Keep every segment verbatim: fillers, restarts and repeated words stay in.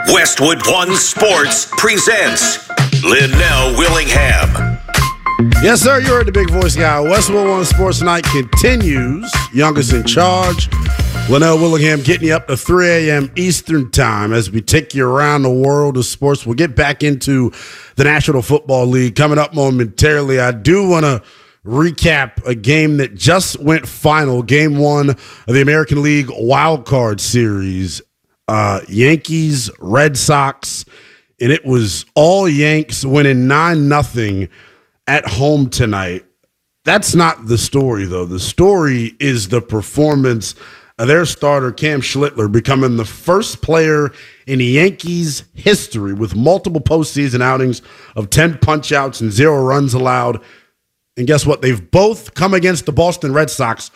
Westwood One Sports presents Linnell Willingham. Yes, sir, you heard the big voice guy. Westwood One Sports Night continues. Youngest in charge, Linnell Willingham, getting you up to three a.m. Eastern time as we take you around the world of sports. We'll get back into the National Football League coming up momentarily. I do want to recap a game that just went final, game one of the American League Wild Card Series. Uh, Yankees, Red Sox, and it was all Yanks winning nine nothing at home tonight. That's not the story, though. The story is the performance of their starter, Cam Schlittler, becoming the first player in Yankees history with multiple postseason outings of ten punch-outs and zero runs allowed. And guess what? They've both come against the Boston Red Sox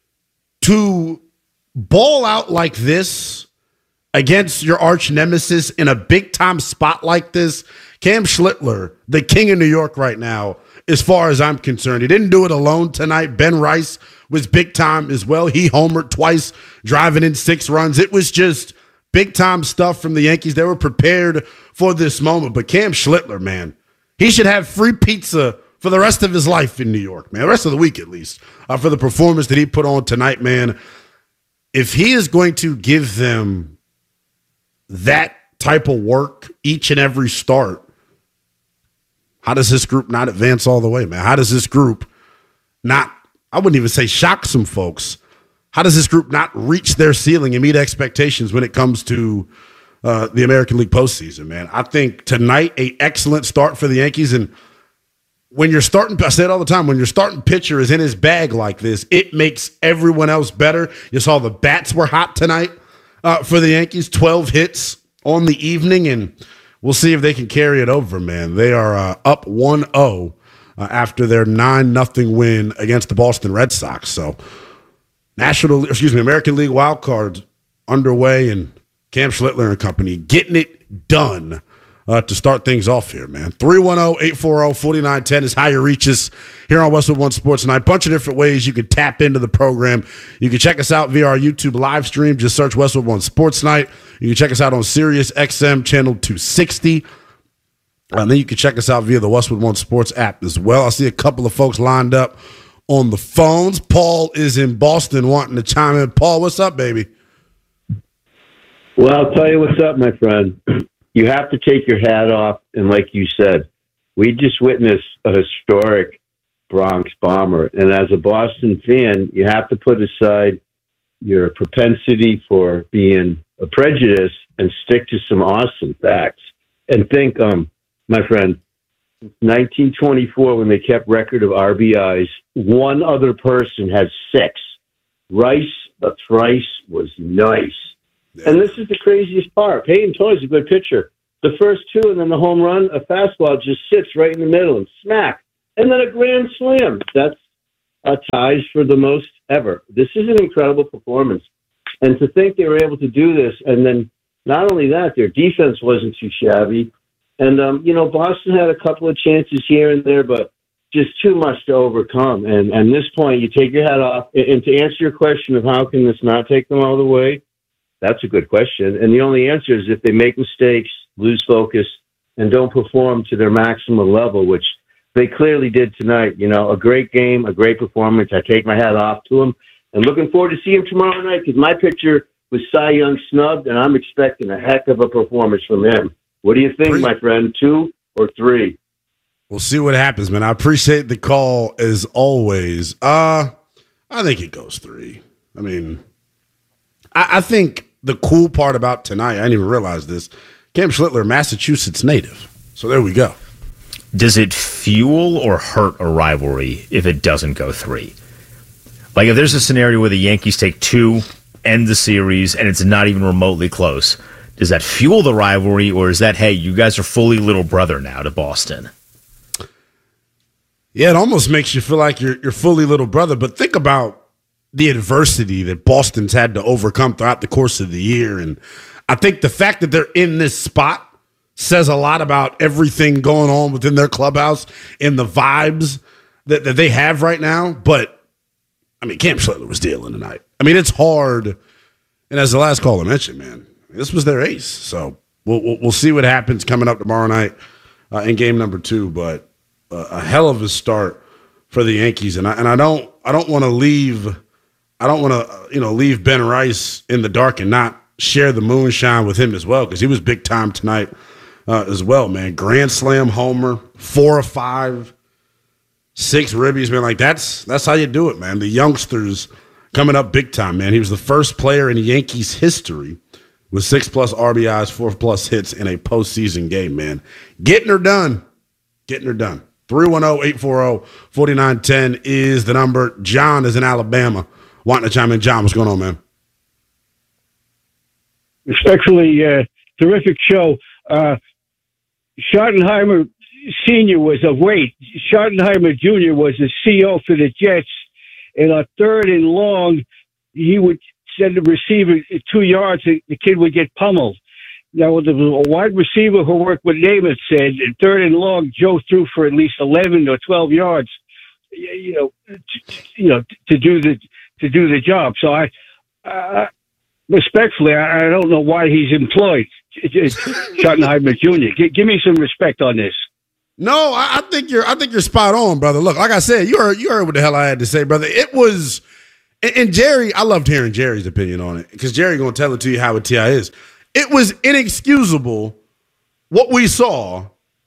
to ball out like this against your arch nemesis in a big-time spot like this. Cam Schlittler, the king of New York right now, as far as I'm concerned. He didn't do it alone tonight. Ben Rice was big-time as well. He homered twice, driving in six runs. It was just big-time stuff from the Yankees. They were prepared for this moment. But Cam Schlittler, man, he should have free pizza for the rest of his life in New York, man, the rest of the week at least, uh, for the performance that he put on tonight, man. If he is going to give them that type of work each and every start, how does this group not advance all the way, man? How does this group not, I wouldn't even say shock some folks, how does this group not reach their ceiling and meet expectations when it comes to uh, the American League postseason, man? I think tonight, an excellent start for the Yankees. And when you're starting, I say it all the time, when your starting pitcher is in his bag like this, it makes everyone else better. You saw the bats were hot tonight uh, for the Yankees, twelve hits on the evening, and we'll see if they can carry it over, man. They are uh, up one oh uh, after their nine nothing win against the Boston Red Sox. So National, excuse me, American League wild cards underway, and Cam Schlittler and company getting it done uh, to start things off here, man. three one zero, eight four zero, four nine one zero is how you reach us here on Westwood One Sports Night. Bunch of different ways you can tap into the program. You can check us out via our YouTube live stream. Just search Westwood One Sports Night. You can check us out on Sirius X M channel two sixty. And then you can check us out via the Westwood One Sports app as well. I see a couple of folks lined up on the phones. Paul is in Boston wanting to chime in. Paul, what's up, baby? Well, I'll tell you what's up, my friend. You have to take your hat off. And like you said, we just witnessed a historic Bronx bomber. And as a Boston fan, you have to put aside your propensity for being a prejudice and stick to some awesome facts. And think, um, my friend, nineteen twenty-four, when they kept record of R B Is, one other person had six. Rice, the thrice was nice. Yeah. And this is the craziest part. Peyton Toy's a good pitcher. The first two, and then the home run, a fastball just sits right in the middle and smack. And then a grand slam. That's a ties for the most ever. This is an incredible performance. And to think they were able to do this, and then not only that, their defense wasn't too shabby. And, um, you know, Boston had a couple of chances here and there, but just too much to overcome. And at this point, you take your hat off. And to answer your question of how can this not take them all the way, that's a good question. And the only answer is if they make mistakes, lose focus, and don't perform to their maximum level, which they clearly did tonight. You know, a great game, a great performance. I take my hat off to them. And looking forward to seeing him tomorrow night because my pitcher was Cy Young snubbed, and I'm expecting a heck of a performance from him. What do you think, my friend? Two or three? We'll see what happens, man. I appreciate the call as always. Uh, I think it goes three. I mean, I, I think the cool part about tonight, I didn't even realize this, Cam Schlittler, Massachusetts native. So there we go. Does it fuel or hurt a rivalry if it doesn't go three? Like if there's a scenario where the Yankees take two, end the series, and it's not even remotely close, does that fuel the rivalry, or is that, hey, you guys are fully little brother now to Boston? Yeah, it almost makes you feel like you're you're fully little brother, but think about the adversity that Boston's had to overcome throughout the course of the year. And I think the fact that they're in this spot says a lot about everything going on within their clubhouse and the vibes that, that they have right now. But, I mean, Cam Schlittler was dealing tonight. I mean, it's hard. And as the last caller mentioned, man, this was their ace. So we'll, we'll, we'll see what happens coming up tomorrow night uh, in game number two. But uh, a hell of a start for the Yankees, and I and I don't I don't want to leave I don't want to you know leave Ben Rice in the dark and not share the moonshine with him as well, because he was big time tonight uh, as well, man. Grand slam homer, four or five, six ribbies, man. Like that's that's how you do it, man. The youngsters coming up big time, man. He was the first player in Yankees history with six plus R B Is, four plus hits in a postseason game, man. Getting her done, getting her done. three one zero, eight four zero, four nine one zero is the number. John is in Alabama. Wanting to chime in. John, what's going on, man? Respectfully, uh, terrific show. Uh, Schottenheimer Senior was a weight. Schottenheimer Junior was the C O for the Jets. And on third and long, he would send the receiver two yards, and the kid would get pummeled. Now, the wide receiver who worked with Namath said, in third and long, Joe threw for at least eleven or twelve yards, you know, to, you know, to do the to do the job. So I, uh, respectfully, I, I don't know why he's employed Schottenheimer Junior G- give me some respect on this. No, I, I think you're. I think you're spot on, brother. Look, like I said, you heard. You heard what the hell I had to say, brother. It was, and, and Jerry. I loved hearing Jerry's opinion on it, because Jerry gonna tell it to you how a T I is. It was inexcusable what we saw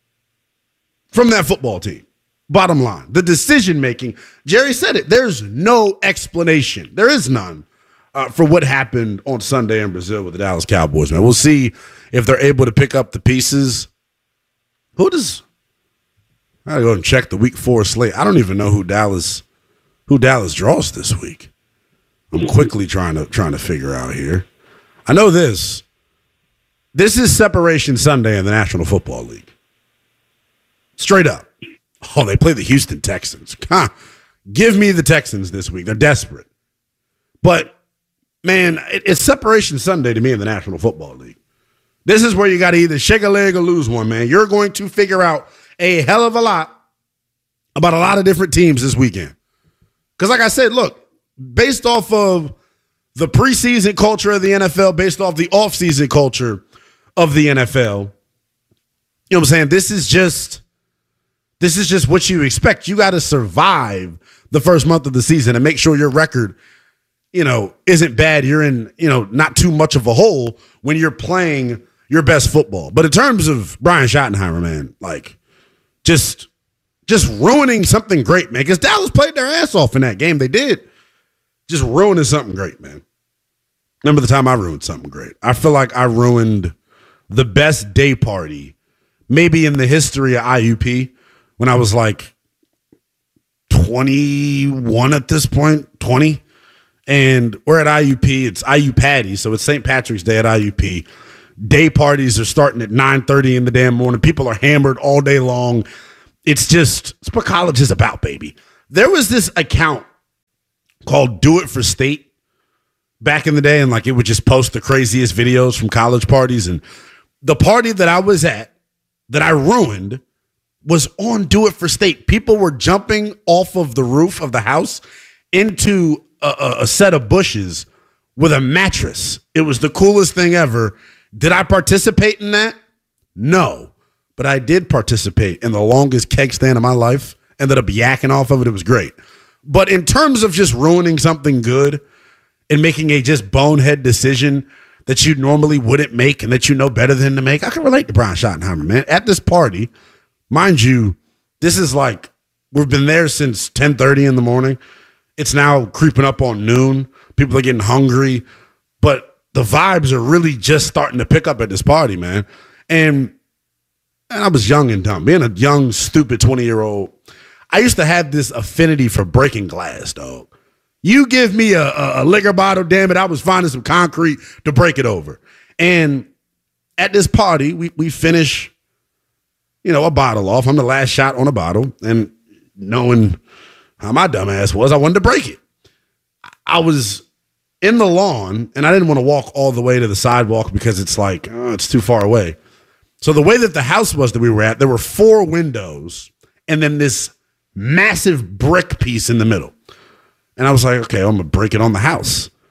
from that football team. Bottom line, the decision making. Jerry said it. There's no explanation. There is none uh, for what happened on Sunday in Brazil with the Dallas Cowboys. Man, we'll see if they're able to pick up the pieces. Who does? I gotta go and check the week four slate. I don't even know who Dallas, who Dallas draws this week. I'm quickly trying to trying to figure out here. I know this. This is Separation Sunday in the National Football League. Straight up. Oh, they play the Houston Texans. Huh. Give me the Texans this week. They're desperate. But, man, it, it's Separation Sunday to me in the National Football League. This is where you got to either shake a leg or lose one, man. You're going to figure out a hell of a lot about a lot of different teams this weekend. Because, like I said, look, based off of the preseason culture of the N F L, based off the offseason culture of the N F L, you know what I'm saying? This is just this is just what you expect. You got to survive the first month of the season and make sure your record, you know, isn't bad. You're in, you know, not too much of a hole when you're playing your best football. But in terms of Brian Schottenheimer, man, like just just ruining something great, man, because Dallas played their ass off in that game. They did. Just ruining something great, man. Remember the time I ruined something great? I feel like I ruined the best day party maybe in the history of I U P when I was like twenty-one at this point, twenty. And we're at I U P. It's I U Patty, so it's Saint Patrick's Day at I U P. Day parties are starting at nine thirty in the damn morning. People are hammered all day long. It's just, it's what college is about, baby. There was this account called Do It for State back in the day, and like it would just post the craziest videos from college parties. And the party that I was at that I ruined was on Do It for State. People were jumping off of the roof of the house into a, a, a set of bushes with a mattress. It was the coolest thing ever. Did I participate in that? No. But I did participate in the longest keg stand of my life. Ended up yakking off of it. It was great. But in terms of just ruining something good and making a just bonehead decision that you normally wouldn't make and that you know better than to make, I can relate to Brian Schottenheimer, man. At this party, mind you, this is like, we've been there since ten thirty in the morning. It's now creeping up on noon. People are getting hungry. But the vibes are really just starting to pick up at this party, man. And, and I was young and dumb. Being a young, stupid twenty-year-old, I used to have this affinity for breaking glass, dog. You give me a, a, a liquor bottle, damn it, I was finding some concrete to break it over. And at this party, we we finish, you know, a bottle off. I'm the last shot on a bottle. And knowing how my dumb ass was, I wanted to break it. I was in the lawn, and I didn't want to walk all the way to the sidewalk because it's like, oh, it's too far away. So the way that the house was that we were at, there were four windows and then this massive brick piece in the middle. And I was like, okay, I'm going to break it on the house.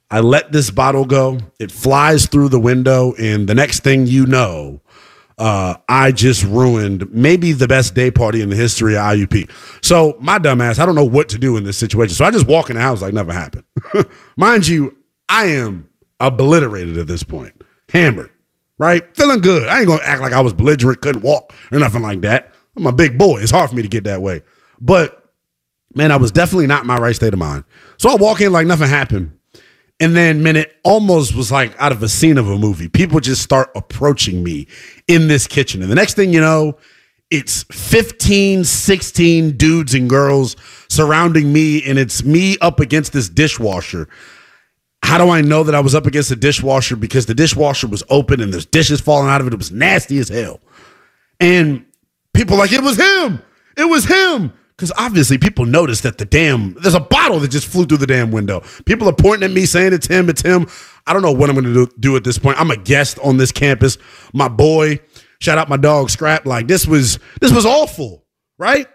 I let this bottle go. It flies through the window, and the next thing you know, uh, I just ruined maybe the best day party in the history of I U P. So my dumb ass, I don't know what to do in this situation. So I just walk in the house like nothing happened. Mind you, I am obliterated at this point. Hammered, right? Feeling good. I ain't going to act like I was belligerent, couldn't walk or nothing like that. I'm a big boy. It's hard for me to get that way. But, man, I was definitely not in my right state of mind. So I walk in like nothing happened. And then, man, it almost was like out of a scene of a movie. People just start approaching me in this kitchen. And the next thing you know, it's fifteen, sixteen dudes and girls surrounding me, and it's me up against this dishwasher. How do I know that I was up against the dishwasher? Because the dishwasher was open and there's dishes falling out of it. It was nasty as hell. And people like, it was him. It was him. Because obviously people noticed that the damn, there's a bottle that just flew through the damn window. People are pointing at me saying it's him, it's him. I don't know what I'm going to do, do at this point. I'm a guest on this campus. My boy, shout out my dog Scrap. Like this was, this was awful, right?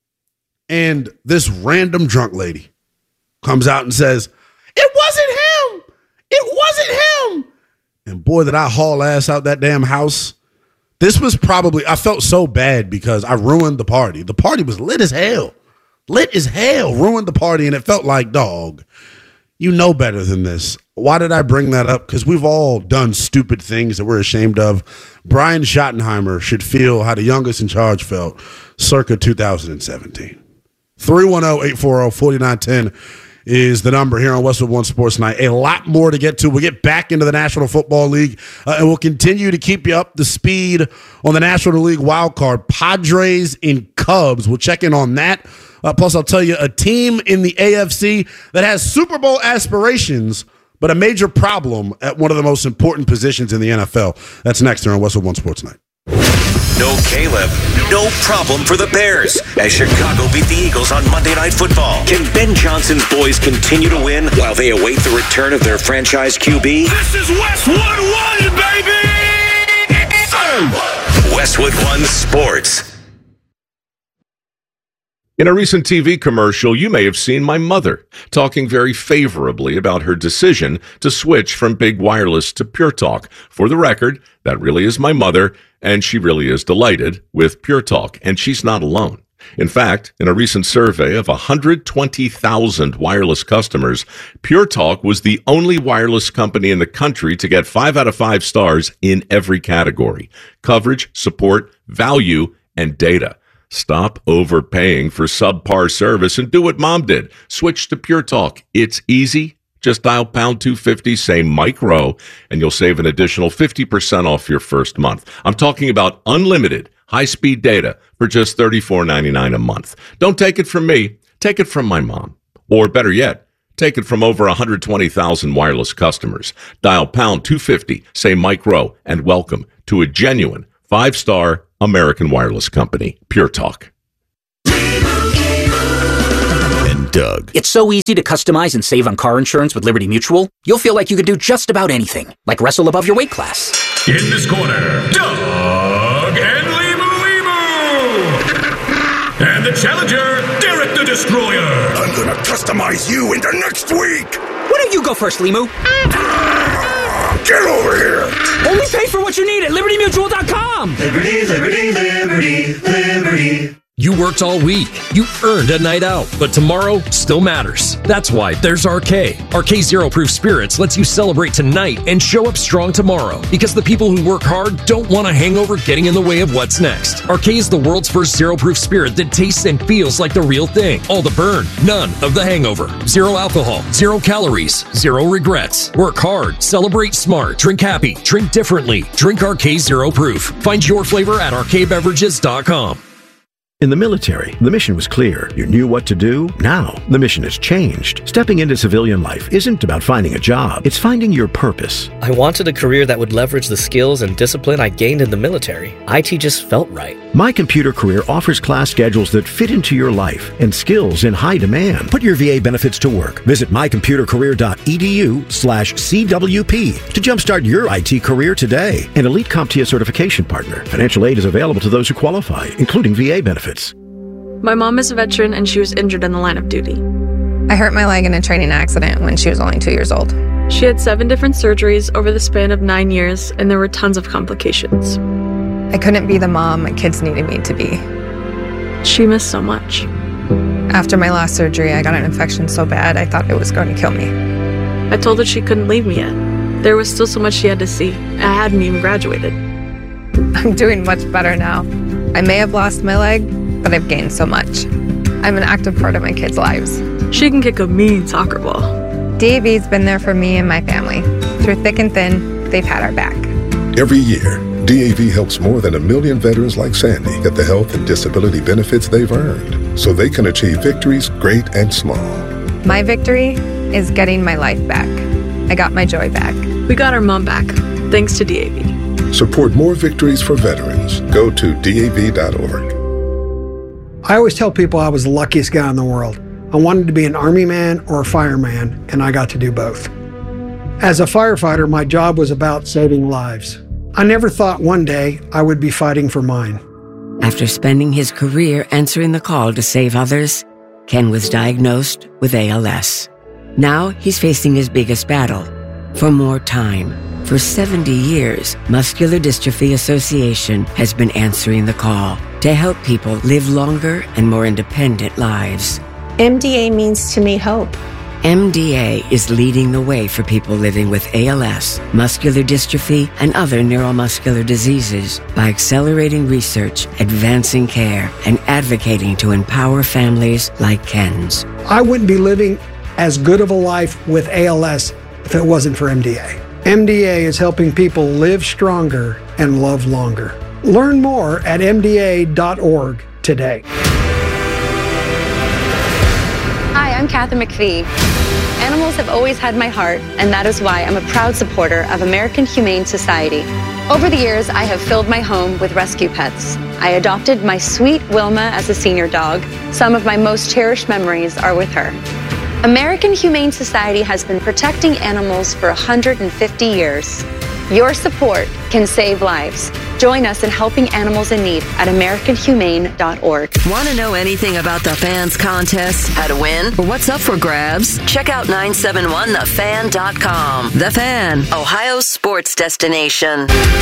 And this random drunk lady comes out and says, it wasn't him. It wasn't him. And boy, did I haul ass out that damn house. This was probably, I felt so bad because I ruined the party. The party was lit as hell. Lit as hell. Ruined the party, and it felt like, dog, you know better than this. Why did I bring that up? Because we've all done stupid things that we're ashamed of. Brian Schottenheimer should feel how the youngest in charge felt circa two thousand seventeen. three one zero, eight four zero, four nine one zero is the number here on Westwood One Sports Night. A lot more to get to. We'll get back into the National Football League, uh, and we'll continue to keep you up to speed on the National League wild card. Padres and Cubs. We'll check in on that. Uh, plus, I'll tell you a team in the A F C that has Super Bowl aspirations, but a major problem at one of the most important positions in the N F L. That's next here on Westwood One Sports Night. No Caleb, no problem for the Bears as Chicago beat the Eagles on Monday Night Football. Can Ben Johnson's boys continue to win while they await the return of their franchise Q B? This is Westwood One, baby! Westwood One Sports. In a recent T V commercial, you may have seen my mother talking very favorably about her decision to switch from Big Wireless to Pure Talk. For the record, that really is my mother, and she really is delighted with Pure Talk, and she's not alone. In fact, in a recent survey of one hundred twenty thousand wireless customers, Pure Talk was the only wireless company in the country to get five out of five stars in every category: coverage, support, value, and data. Stop overpaying for subpar service and do what Mom did. Switch to Pure Talk. It's easy. Just dial pound two fifty, say Mike Rowe, and you'll save an additional fifty percent off your first month. I'm talking about unlimited high-speed data for just thirty-four ninety-nine a month. Don't take it from me. Take it from my mom. Or better yet, take it from over one hundred twenty thousand wireless customers. Dial pound two fifty, say Mike Rowe, and welcome to a genuine five-star American wireless company, Pure Talk. And Doug. It's so easy to customize and save on car insurance with Liberty Mutual. You'll feel like you can do just about anything, like wrestle above your weight class. In this corner, Doug and Limu Limu! And the challenger, Derek the Destroyer. I'm gonna customize you into next week! Why don't you go first, Limu? Get over here! Only pay for what you need at Liberty Mutual dot com! Liberty, Liberty, Liberty, Liberty. You worked all week. You earned a night out, but tomorrow still matters. That's why there's R K. R K Zero Proof Spirits lets you celebrate tonight and show up strong tomorrow, because the people who work hard don't want a hangover getting in the way of what's next. R K is the world's first zero proof spirit that tastes and feels like the real thing. All the burn, none of the hangover. Zero alcohol, zero calories, zero regrets. Work hard, celebrate smart, drink happy, drink differently. Drink R K Zero Proof. Find your flavor at R K beverages dot com. In the military, the mission was clear. You knew what to do. Now, the mission has changed. Stepping into civilian life isn't about finding a job. It's finding your purpose. I wanted a career that would leverage the skills and discipline I gained in the military. I T just felt right. My Computer Career offers class schedules that fit into your life and skills in high demand. Put your V A benefits to work. Visit my computer career dot e d u slash C W P to jumpstart your I T career today. An Elite CompTIA certification partner. Financial aid is available to those who qualify, including V A benefits. My mom is a veteran and she was injured in the line of duty. I hurt my leg in a training accident when she was only two years old. She had seven different surgeries over the span of nine years, and there were tons of complications. I couldn't be the mom my kids needed me to be. She missed so much. After my last surgery, I got an infection so bad I thought it was going to kill me. I told her she couldn't leave me yet. There was still so much she had to see. I hadn't even graduated. I'm doing much better now. I may have lost my leg, but I've gained so much. I'm an active part of my kids' lives. She can kick a mean soccer ball. D A V's been there for me and my family. Through thick and thin, they've had our back. Every year, D A V helps more than a million veterans like Sandy get the health and disability benefits they've earned so they can achieve victories great and small. My victory is getting my life back. I got my joy back. We got our mom back, thanks to D A V. Support more victories for veterans. Go to D A V dot org. I always tell people I was the luckiest guy in the world. I wanted to be an army man or a fireman, and I got to do both. As a firefighter, my job was about saving lives. I never thought one day I would be fighting for mine. After spending his career answering the call to save others, Ken was diagnosed with A L S. Now he's facing his biggest battle, for more time. For seventy years, Muscular Dystrophy Association has been answering the call to help people live longer and more independent lives. M D A means to me hope. M D A is leading the way for people living with A L S, muscular dystrophy, and other neuromuscular diseases by accelerating research, advancing care, and advocating to empower families like Ken's. I wouldn't be living as good of a life with A L S if it wasn't for M D A. M D A is helping people live stronger and love longer. Learn more at M D A dot org today. Hi, I'm Kathy McPhee. Animals have always had my heart, and that is why I'm a proud supporter of American Humane Society. Over the years, I have filled my home with rescue pets. I adopted my sweet Wilma as a senior dog. Some of my most cherished memories are with her. American Humane Society has been protecting animals for one hundred fifty years. Your support can save lives. Join us in helping animals in need at American Humane dot org. Want to know anything about the Fans contest, how to win, or what's up for grabs? Check out nine seven one the fan dot com. The Fan, Ohio's sports destination.